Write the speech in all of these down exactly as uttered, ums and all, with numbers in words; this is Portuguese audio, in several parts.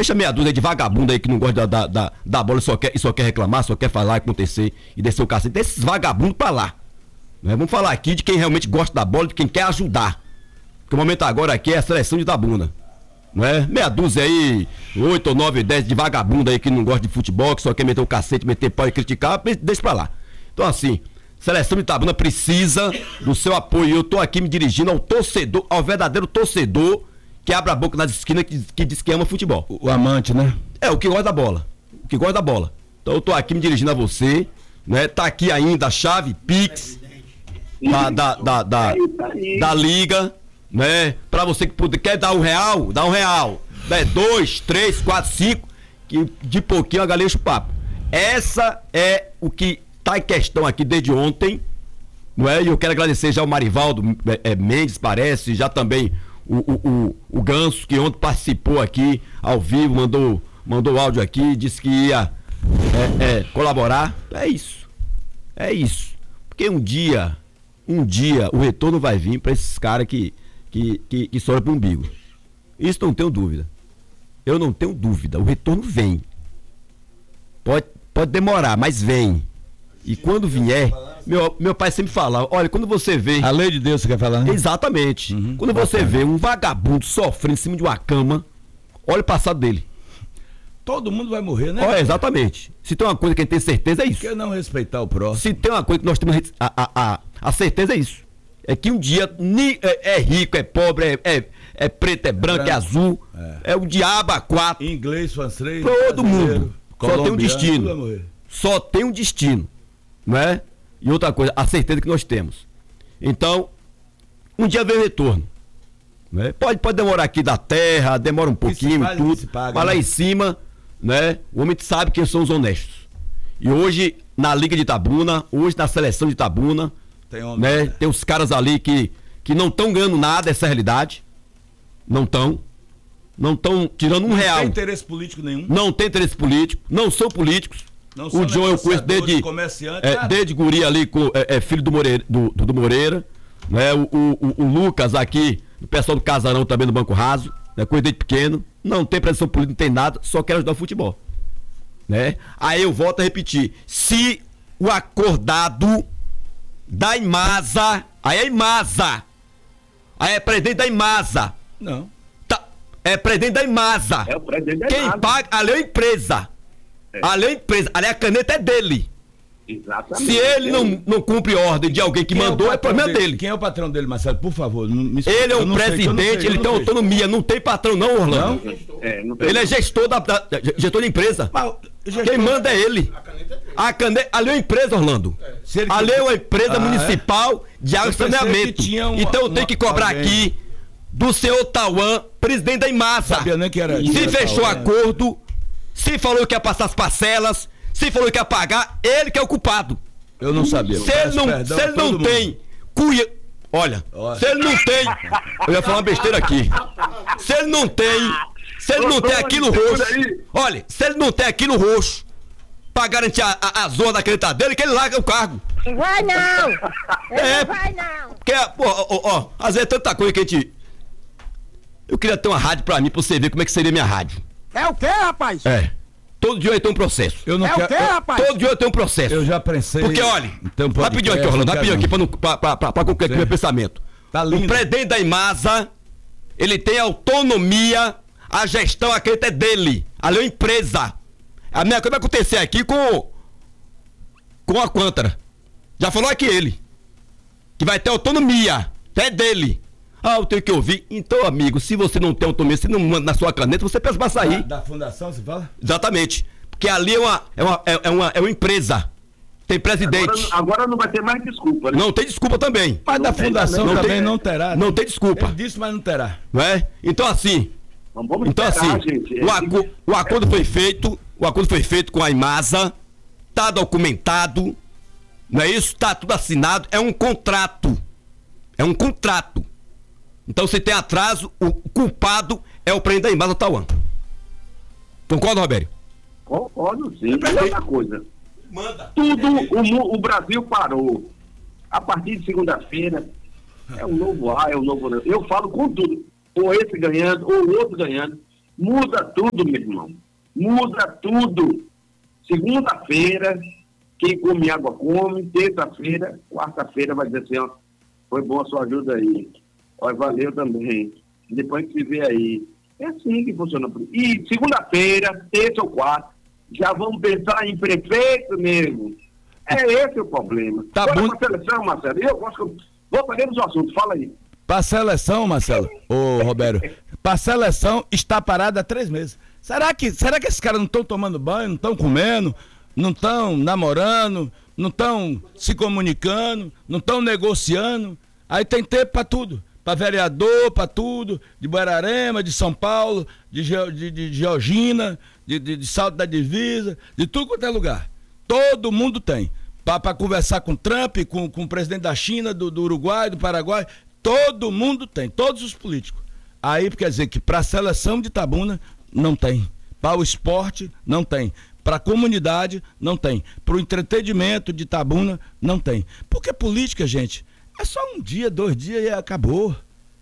Deixa meia dúzia de vagabundo aí que não gosta da, da, da bola e só, quer, e só quer reclamar, só quer falar, acontecer e descer o cacete. Deixa esses vagabundos pra lá. Né? Vamos falar aqui de quem realmente gosta da bola, de quem quer ajudar. Porque o momento agora aqui é a seleção de Itabuna. Não é? Meia dúzia aí, oito ou nove, dez de vagabundo aí que não gosta de futebol, que só quer meter o cacete, meter pau e criticar, deixa pra lá. Então assim, seleção de Itabuna precisa do seu apoio. Eu tô aqui me dirigindo ao torcedor, ao verdadeiro torcedor que abre a boca nas esquinas que, que diz que ama futebol. O, o amante, né? É, o que gosta da bola. O que gosta da bola. Então eu tô aqui me dirigindo a você, né? Tá aqui ainda a chave Pix da, da, da, da, da Liga, né? Pra você que puder, quer dar um real, dá um real. Né? Dois, três, quatro, cinco, que de pouquinho a galinha enche o papo. Essa é o que tá em questão aqui desde ontem, não é? E eu quero agradecer já o Marivaldo é, Mendes, parece, já também o, o, o, o Ganso, que ontem participou aqui ao vivo, mandou, mandou áudio aqui, disse que ia é, é, colaborar. É isso. É isso. Porque um dia, um dia, o retorno vai vir para esses caras que, que, que, que sobram pro umbigo. Isso não tenho dúvida. Eu não tenho dúvida. O retorno vem. Pode, pode demorar, mas vem. E quando vier, meu, meu pai sempre fala, olha, quando você vê... A lei de Deus, você quer falar? Né? Exatamente. Uhum. Quando você Bacana. vê um vagabundo sofrendo em cima de uma cama, olha o passado dele. Todo mundo vai morrer, né? Olha, exatamente. Se tem uma coisa que a gente tem certeza, é isso. Por que não respeitar o próximo? Se tem uma coisa que nós temos a, a, a, a certeza, é isso. É que um dia ni, é, é rico, é pobre, é, é, é preto, é branco, é, é azul, é. é o diabo a quatro. Inglês, francês, todo mundo. Só tem um destino. Só tem um destino. Não é? E outra coisa, a certeza que nós temos. Então, um dia vem o retorno. Não é? Pode, pode demorar aqui da terra, demora um pouquinho e tudo. Paga, mas lá né? em cima, né? O homem sabe quem são os honestos. E hoje, na Liga de Itabuna, hoje na seleção de Itabuna, tem, homem, né? Né? Tem os caras ali que, que não estão ganhando nada, essa é a realidade. Não estão. Não estão tirando um não real. Não tem interesse político nenhum. Não tem interesse político, não são políticos. Não o John eu conheço desde, é, desde guri ali, com, é, é filho do Moreira, do, do Moreira, né? o, o, o Lucas aqui, o pessoal do Casarão também do Banco Raso, né? Coisa desde pequeno, não tem pressão política, não tem nada, só quer ajudar o futebol. Né? Aí eu volto a repetir, se o acordado da Imasa, aí é Imasa, aí é presidente da Imasa. Não. Tá, é presidente da Imasa. É o presidente da Quem Imasa. paga, ali é a empresa. É. Ali é a empresa, ali a caneta é dele. Exatamente. Se ele não, não cumpre ordem de alguém que Quem mandou, é, é problema dele? dele. Quem é o patrão dele, Marcelo? Por favor, não me explica. Ele é o presidente, sei, ele tem sei. autonomia, não tem patrão não, Orlando. Não? É, não tem ele não. é gestor da, da, gestor da empresa. Mas, gestor... Quem manda é ele. A caneta é dele. A caneta, ali é uma empresa, Orlando. É. Ali é uma empresa ah, municipal é? de água e saneamento. Uma, então eu tenho que cobrar alguém. aqui do senhor Tauan, presidente da Imasa. Sabia nem que era Se fechou Tauan, acordo, é. Se falou que ia passar as parcelas, se falou que ia pagar, ele que é o culpado. Eu não sabia. Se ele não, perdão, se ele não tem cuia... Olha, Olha, se ele não tem... Eu ia falar uma besteira aqui. Se ele não tem... Se ele não tem aquilo roxo... Olha, se ele não tem aquilo roxo pra garantir a, a, a zona da caneta dele, que ele larga o cargo. Não vai não! É, não vai não! Porque, pô, ó, ó, às vezes é tanta coisa que a gente... Eu queria ter uma rádio pra mim, pra você ver como é que seria minha rádio. É o quê, rapaz? É. Todo dia eu tenho um processo. Eu não é quero, o quê, rapaz? Todo dia eu tenho um processo. Eu já pensei. Porque, olha, então, rapidinho aqui, Orlando, rapidinho aqui, pra, não, pra, pra, pra, pra concluir aqui meu pensamento. Tá lindo. O presidente da Imasa, ele tem autonomia, a gestão aqui é dele. Ali é uma empresa. A minha coisa vai acontecer aqui com com a Quantara. Já falou aqui ele. Que vai ter autonomia. É dele. Ah, eu tenho que ouvir. Então, amigo, se você não tem autonomia, se não manda na sua caneta, você pensa pra sair. Da, da fundação, você fala? Exatamente. Porque ali é uma, é uma, é uma, é uma empresa. Tem presidente. Agora, agora não vai ter mais desculpa, né? Não tem desculpa também. Mas não da fundação não também tem, não terá. Né? Não tem desculpa. Ele disse, mas não terá. Não é? Então, assim. Vamos então, esperar, assim, gente. o, aco, o acordo foi feito. O acordo foi feito com a Imasa. Tá documentado. Não é isso? Tá tudo assinado. É um contrato. É um contrato. Então, se tem atraso, o culpado é o presidente da Imasa, Tauan. Concorda, Roberto? Concordo, sim. É outra coisa. Manda. Tudo, o, o Brasil parou. A partir de segunda-feira, é um novo ar, é um novo... Eu falo com tudo. Ou esse ganhando, ou o outro ganhando. Muda tudo, meu irmão. Muda tudo. Segunda-feira, quem come água come. Terça-feira, quarta-feira vai dizer assim, ó, foi bom a sua ajuda aí. Ó, valeu também. Depois que se vê aí. É assim que funciona. E segunda-feira, terça ou quarta, já vamos pensar em prefeito mesmo. É esse o problema. Tá Agora, bom. pra seleção, Marcelo, eu gosto que... Voltaremos ao assunto, fala aí. Pra seleção, Marcelo, ô Roberto, pra seleção está parada há três meses. Será que, será que esses caras não estão tomando banho, não estão comendo, não estão namorando, não estão se comunicando, não estão negociando? Aí tem tempo pra tudo. Pra vereador, pra tudo, de Guararema, de São Paulo, de, de, de Georgina, de, de, de Salto da Divisa, de tudo quanto é lugar. Todo mundo tem. Para conversar com Trump, com, com o presidente da China, do, do Uruguai, do Paraguai, todo mundo tem, todos os políticos. Aí quer dizer que para a seleção de Itabuna não tem, para o esporte não tem, para a comunidade não tem, para o entretenimento de Itabuna não tem. Porque política, gente, é só um dia, dois dias e acabou.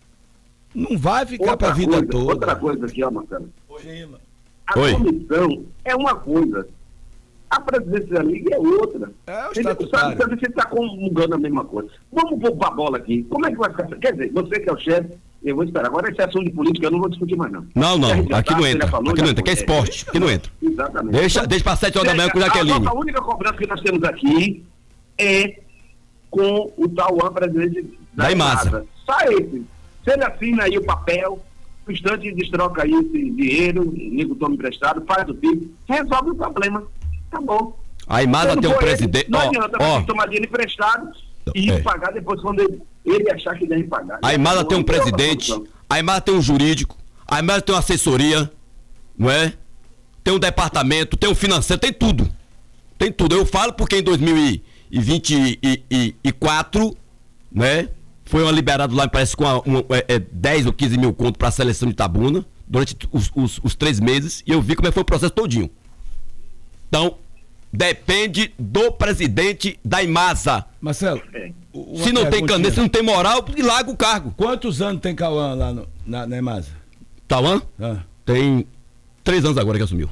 Não vai ficar para a vida coisa, toda. Outra coisa aqui, ó, Marcelo. Oi, mano. A Oi. comissão é uma coisa. A presidência da Liga é outra. É o Ele não estatutário. sabe se você está comungando a mesma coisa. Vamos pôr a bola aqui. Como é que vai ficar? Quer dizer, você que é o chefe, eu vou esperar. Agora esse assunto de política eu não vou discutir mais, não. Não, não, A gente já aqui sabe, não ele entra. já falou, Aqui já não entra, aqui é foi. esporte, aqui não entra. Exatamente. Deixa, deixa para sete horas da manhã com a A Jaqueline. nossa única cobrança que nós temos aqui é com o Tauan, presidente da, Da Imasa. Imasa. Só esse. Se ele assina aí o papel, no instante destroca aí esse dinheiro, nego toma emprestado, faz o P I B, resolve o problema. Tá bom. A Imasa Se tem um não for ele, presidente. Não Ó, adianta vai ter ó, que tomar dinheiro emprestado e É. pagar depois quando ele, ele achar que deve pagar. a Imasa tem um Não tem outra presidente, solução. a Imasa tem um jurídico, a Imasa tem uma assessoria, não é? Tem um departamento, tem um financeiro, tem tudo. Tem tudo. Eu falo porque em dois mil e vinte e quatro, né? Foi uma liberado lá, parece com uma, uma, é, é, dez ou quinze mil conto para a seleção de Itabuna durante os, os, os três meses e eu vi como é que foi o processo todinho. Então, depende do presidente da Imasa. Marcelo, É. uma Se não tem perguntinha. caneta, se não tem moral, larga o cargo. Quantos anos tem Cauã lá no, na, na Imasa? Tauan Ah. tem três anos agora que assumiu.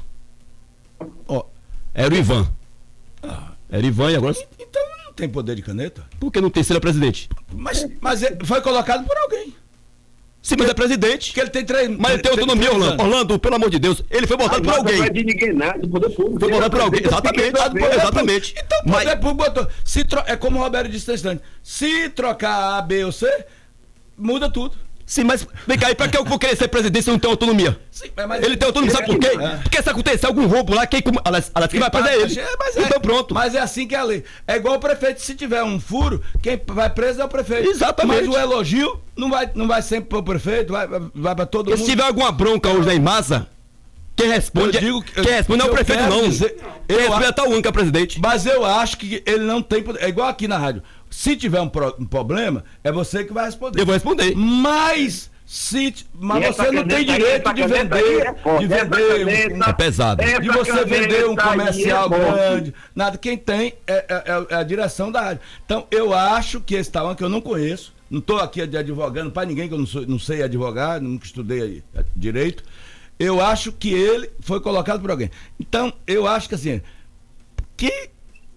Ó, Era o Ivan. Era o Ivan e agora. então não tem poder de caneta? Por que não tem ser presidente? Mas, mas ele foi colocado por alguém. Sim, mas é presidente. Porque ele tem três. Mas ele tem autonomia, três Orlando. anos. Orlando, pelo amor de Deus, ele foi A votado por Imasa alguém. não é de ninguém, né? Do poder público. Foi votado por alguém. Exatamente. Exatamente. Então, Mas- poder público botou. Se tro... É como o Roberto disse instante. Se trocar A, B ou C, muda tudo. Sim, mas vem cá, e pra que eu vou querer ser presidente se eu não tenho autonomia? Sim, mas- Ele tem autonomia, sabe por quê? É. Porque se acontecer algum roubo lá, quem, como- aliás, aliás, quem vai preso é ele. É, mas é- Então pronto. Mas é assim que é a lei. É igual o prefeito, se tiver um furo, quem vai preso é o prefeito. Exatamente. Mas o elogio não vai, não vai sempre pro prefeito, vai, vai pra todo E se mundo. tiver alguma bronca hoje na Imasa, quem responde, Eu digo que- quem responde não é eu o prefeito, quero não. dizer- Quem eu responde a- é tal único, é presidente. Mas eu acho que ele não tem poder. É igual aqui na rádio. Se tiver um, pro- um problema, é você que vai responder. Eu vou responder. Mas se t- mas E essa você não tem caneta aí, direito essa de caneta aí vender, é forte. de Essa vender, um- caneta- É pesado. essa de você caneta vender um aí comercial é forte. grande, nada. Quem tem é, é- é- é a direção da rádio. Então, eu acho que esse Tauan, que eu não conheço, não estou aqui de advogando para ninguém, que eu não, sou, não sei advogar, nunca estudei aí, é, direito. Eu acho que ele foi colocado por alguém. Então, eu acho que assim, que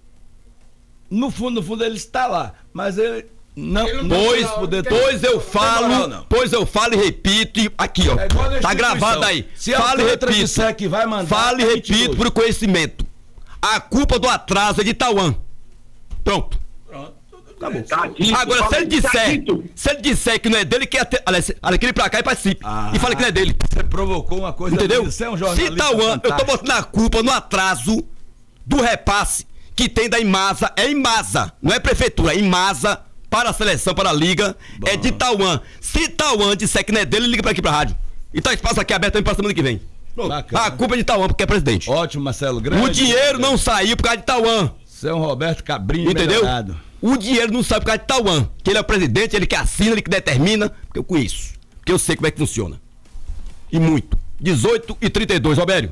no fundo, no fundo, ele está lá, mas ele não, Ele não não Pois, tem esse poder todo. pois eu Não tem moral, falo, não. pois eu falo e repito, e aqui ó, É igual na tá instituição. gravado aí. Se a Falo e outra repito, disser que vai mandar, falo e é repito mentiroso. por conhecimento. A culpa do atraso é de Tauan. Pronto. Pronto. Acabou. Tá dito, Agora, se fala- ele tá disser, dito. se ele disser que não é dele, que é te... aliás, olha, que ele pra cá e participe. Ah. E fala que não é dele. Você provocou uma coisa. Entendeu? Você é um Se jornalista Tauan, eu tô fantástico. botando a culpa no atraso do repasse que tem da Imasa. É Imasa, não é prefeitura, é Imasa para a seleção, para a liga. É de Tauan. Se Tauan disser que não é dele, ele liga pra aqui pra rádio. E tá espaço aqui aberto também pra semana que vem. Pronto. Bacana. A culpa é de Tauan, porque é presidente. Ótimo, Marcelo. Grande. O dinheiro não saiu por causa de Tauan. Você é um Roberto Cabrinho Entendeu? melhorado. O dinheiro não sai por causa de Tauan. Que ele é o presidente, ele que assina, ele que determina. Porque eu conheço. Porque eu sei como é que funciona. E muito. dezoito e trinta e dois, Robério.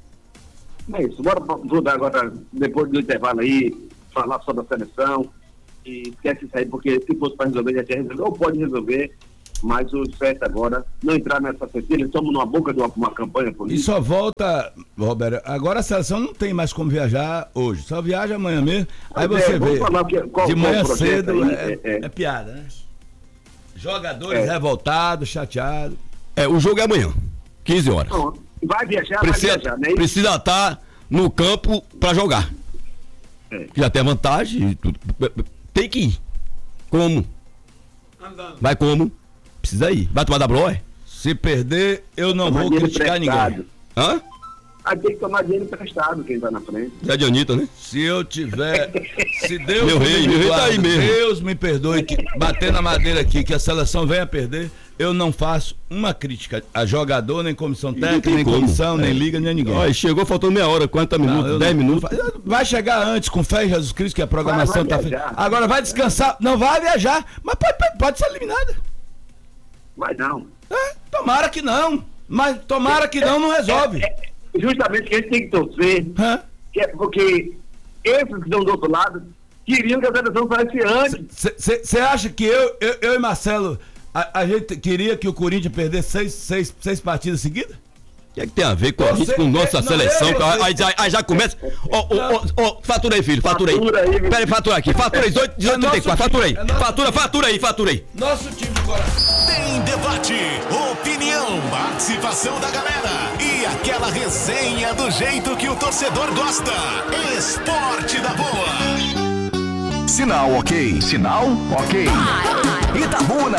É isso, bora mudar agora, depois do intervalo aí, falar sobre a seleção. E esquece isso aí, porque se fosse para resolver, já tinha resolvido. Ou pode resolver, mas o certo agora não entrar nessa cestilha. Estamos numa boca de uma, uma campanha E política. só volta, Roberto, agora a seleção não tem mais como viajar hoje, só viaja amanhã mesmo. Aí Mas você é, vamos vê, falar que- qual- de qual manhã o projeto cedo aí? é, É, é. é piada, né? Jogadores É. revoltados, chateados. É, o jogo é amanhã, quinze horas. Não, vai viajar, Precisa vai viajar, né? precisa estar no campo pra jogar. É. Já tem vantagem e tudo. Tem que ir. Como? Vai como? Precisa ir. Vai tomar da bloé? Se perder, eu não Tomar vou dinheiro criticar emprestado. ninguém. Hã? Aí tem que tomar dinheiro emprestado quem tá na frente. Zé de Anitta, né? Se eu tiver. Se Deus Meu me rei, meu rei tá aí guarde, mesmo. Deus me perdoe, que, bater na madeira aqui, que a seleção venha perder, eu não faço uma crítica a jogador, nem comissão técnica, tem nem como. comissão, nem É. liga, nem ninguém. Olha, chegou faltando meia hora, quarenta Não, minutos, eu dez não- minutos. não fa- Vai chegar antes, com fé em Jesus Cristo, que a programação Vai, vai tá viajar. feita. Agora vai descansar. Não vai viajar, mas pode, pode, pode ser eliminada. Mas não. É, tomara que não. Mas tomara que não, não resolve. É, justamente que a gente tem que torcer, Hã? que é porque esses que estão do outro lado queriam que a seleção saísse antes. Você acha que eu, eu, eu e Marcelo, a, a gente queria que o Corinthians perdesse seis, seis, seis partidas seguidas? O que é que tem a ver com a Você- gente, com nossa não, seleção? eu- Aí, aí já, aí já começa. Ó, ó, ó, ó, fatura aí, filho, fatura aí. Fatura aí, meu Pera aí, fatura aqui. Fatura aí, dezoito, dezoito, trinta e quatro, fatura aí. É nosso Fatura, fatura aí, fatura aí. Nosso time de coração. Tem debate, opinião, participação da galera e aquela resenha do jeito que o torcedor gosta. Esporte da Boa. Sinal ok. Sinal ok. Itabuna